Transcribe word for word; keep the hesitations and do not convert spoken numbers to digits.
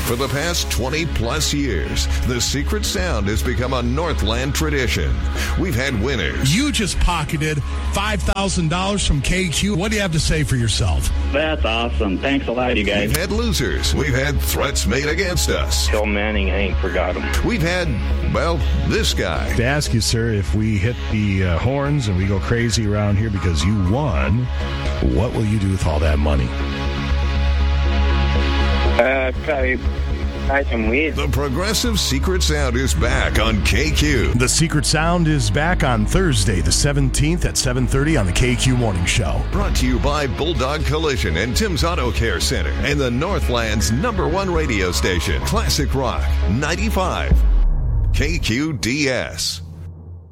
For the past twenty plus years, the Secret Sound has become a Northland tradition. We've had winners. You just pocketed five thousand dollars from K Q. What do you have to say for yourself? That's awesome. Thanks a lot, you guys. We've had losers. We've had threats made against us. Phil Manning, I ain't forgot him. We've had, well, this guy. To ask you, sir, if we hit the uh, horns and we go crazy around here because you won, what will you do with all that money? Uh, probably buy some weed. The Progressive Secret Sound is back on K Q. The Secret Sound is back on Thursday, the seventeenth at seven thirty on the K Q Morning Show. Brought to you by Bulldog Collision and Tim's Auto Care Center and the Northland's number one radio station, Classic Rock ninety-five K Q D S.